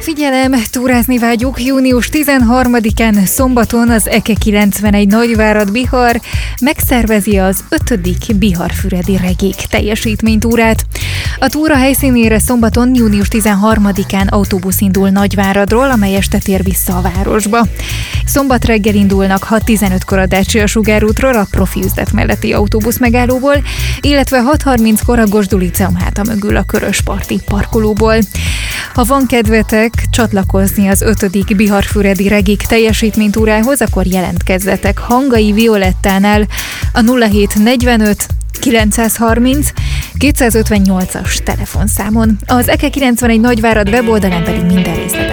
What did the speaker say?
Figyelem, túrázni vágyunk június 13-án szombaton az EKE 91 Nagyvárad Bihar megszervezi az 5. Biharfüredi Regék teljesítménytúrát. A túra helyszínére szombaton június 13-án autóbusz indul Nagyváradról, amely este tér vissza a városba. Szombat reggel indulnak 6:15-kor a Dacia Sugárútról, a profi üzlet melletti autóbusz megállóból, illetve 6:30-kor a Gosdú Liceum háta mögül a Körösparti parkolóból. Ha van kedvetek csatlakozni az 5. Biharfüredi Regék teljesítménytúrához, akkor jelentkezzetek Hangai Violettánál a 0745 930 258-as telefonszámon. Az EKE 91 Nagyvárad weboldalán pedig minden részlet